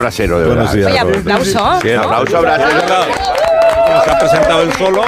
Brasero, de verdad. Buenos días. Oye, aplauso. Sí, ¿no? Aplauso, Brasero. Se ha presentado él solo.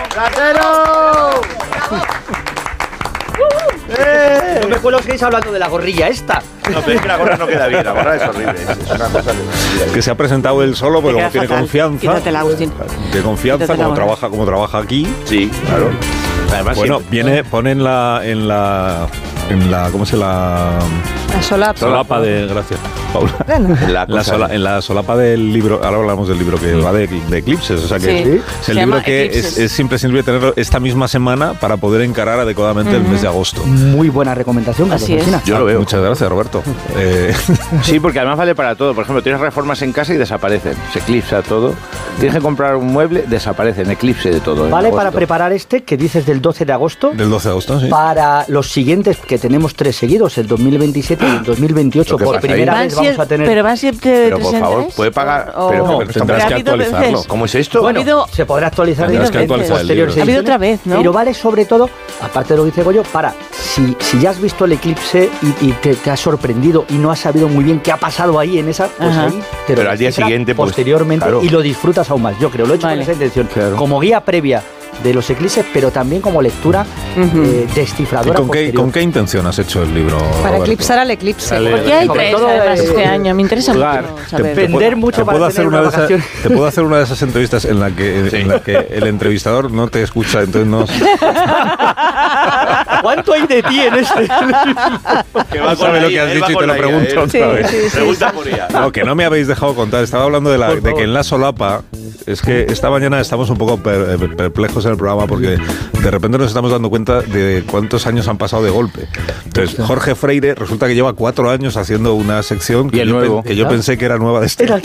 No me acuerdo que estáis hablando de la gorrilla esta. No, pero es que la gorra no queda bien, la gorra es horrible. Es una cosa Que se ha presentado él solo, porque Te como queda tiene fatal. confianza. Quítatela, Agustín. De confianza, Quítatela como ahora. trabaja aquí. Sí, claro. Además, Bueno, siempre- pone en la ¿cómo se la La solapa de, gracias, Paula. En la solapa del libro, ahora hablamos del libro que va de eclipses, o sea que Sí. es el Se libro llama que Eclipses. es imprescindible tenerlo esta misma semana para poder encarar adecuadamente el mes de agosto. Muy buena recomendación, Carlos Así es. Alsina. Yo lo veo. Muchas gracias, Roberto. Sí, porque además vale para todo. Por ejemplo, tienes reformas en casa y desaparecen. Se eclipsa todo. Tienes que comprar un mueble, desaparecen. Eclipse de todo. Vale en para agosto. preparar este que dices del 12 de agosto. Del 12 de agosto, sí. Para los siguientes, que tenemos 3 seguidos, el 2027 y el 2028, ¿Lo que por pasa primera ahí? vez vamos a tener... Pero van siempre Pero por favor, puede pagar. Pero No, tendrás que actualizarlo. ¿cómo es esto? Bueno, habido- se podrá actualizar Tendrás que en actualizar el posteriores libro. Ha habido ediciones, otra vez, ¿no? Pero vale sobre todo, aparte de lo que dice Goyo, para si ya has visto el eclipse y te has sorprendido y no has sabido muy bien qué ha pasado ahí en esa, pues Ajá. ahí te lo Pero al día descifras siguiente, pues, posteriormente claro. y lo disfrutas aún más. Yo creo, lo he hecho Vale. con esa intención, Claro. como guía previa de los eclipses, pero también como lectura ¿Y descifradora con posterior. qué intención has hecho el libro, Para Roberto? eclipsar al eclipse. Dale. ¿Por qué hay Sobre 3 todo, además este año? Me interesa jugar. mucho saber. Vender mucho ¿Te para puedo, tener hacer una una de esas, vacación. te puedo hacer una de esas entrevistas en la que el entrevistador no te escucha, entonces no ¿Cuánto hay de ti en este? Que no sabe lo que has dicho y te lo pregunto otra vez. Pregunta por ella. No, que no me habéis dejado contar. Estaba hablando de que en la solapa, es que esta mañana estamos un poco perplejos en el programa porque de repente nos estamos dando cuenta de cuántos años han pasado de golpe. Entonces, Jorge Freire resulta que lleva 4 años haciendo una sección Y el nuevo. que yo pensé que era nueva de este.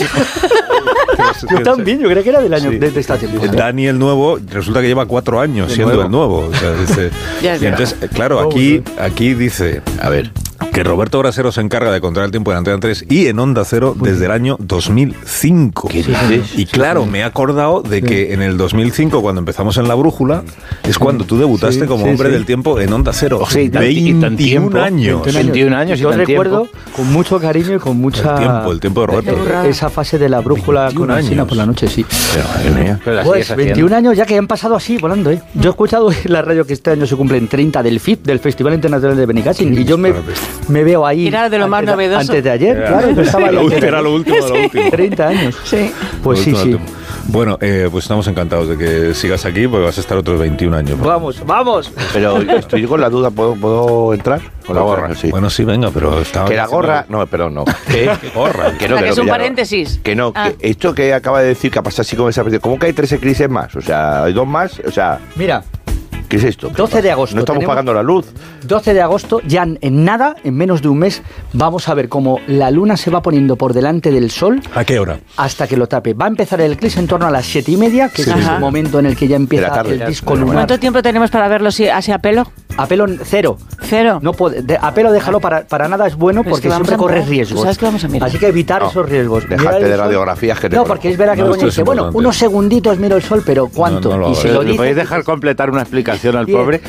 Yo también, yo creo que era del año Sí. de esta temporada. Dani el nuevo resulta que lleva 4 años siendo el nuevo. O sea, dice- Ya es y entonces, claro, aquí dice, A ver. que Roberto Brasero se encarga de controlar el tiempo en Antena 3 y en Onda Cero desde el año 2005. ¿Qué dices? Y claro, me he acordado de que en el 2005, cuando empezamos en La Brújula, es cuando tú debutaste como hombre del tiempo en Onda Cero. Sí, y tan 21 tiempo. años. 21 años y Yo tan recuerdo tiempo. con mucho cariño y con mucha... El tiempo de Roberto. Esa fase de La Brújula 21 con Alsina años. por la noche, sí. Pero, madre mía, pero la Pues sigues haciendo. 21 años ya que han pasado así, volando, ¿eh? Yo he escuchado en la radio que este año se cumplen 30 del FIP, del Festival Internacional de Benicassin, y yo me veo ahí... Era de lo más antes- novedoso. Antes de ayer, claro, yo estaba ahí antes de- Era lo último de lo último. 30 años. Sí. Pues sí, sí. Bueno, pues estamos encantados de que sigas aquí, porque vas a estar otros 21 años. Vamos, vamos. Pero estoy con la duda, ¿puedo entrar? Con la gorra, sí. Bueno, sí, venga, pero estaba... Que la gorra... No, perdón, no. ¿Qué? gorra? Que no, Que es un ya no. paréntesis. Que no, Ah. que esto que acaba de decir que ha pasado así como esa... ¿Cómo que hay 3 eclipses más? O sea, ¿hay 2 más? O sea, Mira, ¿qué es esto? 12 de agosto. No estamos tenemos- pagando la luz. 12 de agosto, ya en nada, en menos de un mes, vamos a ver cómo la luna se va poniendo por delante del sol ¿A qué hora? hasta que lo tape. Va a empezar el eclipse en torno a las 7:30, que Sí, es sí. el Ajá. momento en el que ya empieza De la tarde. el disco Bueno, lunar. ¿Cuánto tiempo tenemos para verlo así a pelo? A pelo cero. Cero. No puede, a pelo déjalo, para nada es bueno Pero es porque que vamos siempre a corres mirar. riesgos. ¿Sabes qué vamos a mirar? Así que evitar No, esos riesgos. dejate Mirar el de sol. radiografías que te No, conozco. porque es verdad que No, luego esto es dice, bueno, importante. unos segunditos miro el sol, pero ¿cuánto? No, no lo y si hagas. lo ¿Le dice, podéis dejar completar una explicación al pobre?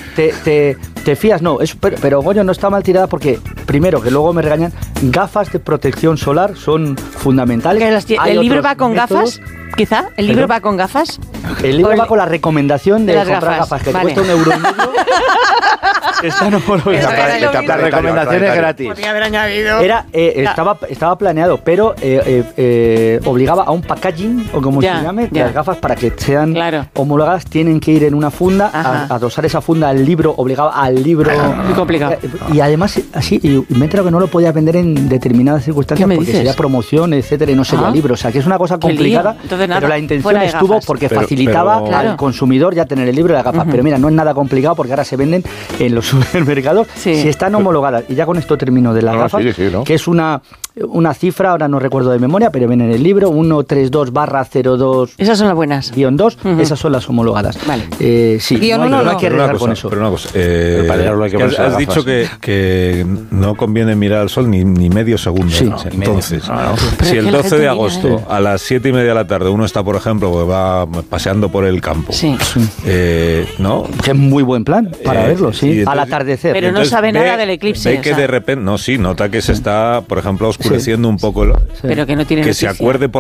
Te fías, no, pero Goyo no está mal tirada porque, primero, que luego me regañan, gafas de protección solar son fundamentales. Que las tie- Hay ¿El libro otros va con métodos. gafas? Quizá. ¿El libro ¿Perdón? va con gafas? El libro O va con la recomendación de de las comprar gafas, gafas, que vale. te cuesta €1,50. Están homologadas. Eso era lo mismo. La recomendación es gratis. Podría haber añadido. Era, estaba planeado, pero obligaba a un packaging, o como Ya, se llame, ya. las gafas para que sean Claro. homologadas, tienen que ir en una funda, Ajá. a adosar esa funda al libro, obligaba al libro. Muy complicado. Y además, así, y me he enterado que no lo podía vender en determinadas circunstancias ¿Qué me porque dices? sería promoción, etcétera, y no sería Ah. libro. O sea, que es una cosa Qué lío. complicada, Entonces, nada, pero la intención fuera de estuvo gafas. porque Pero- facilitaba pero- Claro. al consumidor ya tener el libro y las gafas. Pero mira, no es nada complicado porque ahora se venden en los supermercados Sí. si están homologadas. Y ya con esto termino de las No, gafas, sí, ¿no? que es una cifra, ahora no recuerdo de memoria, pero viene en el libro, 132/02-2, Esas son las buenas. Ujú. esas son las homologadas. Vale. Sí, Guión no hay, uno no hay no. que Pero una arriesgar con cosa, eso. pero una cosa, para leerlo hay que que ponerse has las dicho gafas. que no conviene mirar al sol ni medio segundo. Sí. ¿no? Entonces, Pero si es que el la 12 gente de mira, agosto a las 7:30 de la tarde uno está, por ejemplo, que va paseando por el campo, Sí. ¿no? Que es muy buen plan para verlo, y sí, entonces- al atardecer. Pero no Entonces sabe nada del eclipse, Ve o que sea. de repente, no, sí, nota que se está, por ejemplo, oscureciendo oscureciendo un poco, Pero que no tiene que se noticia. acuerde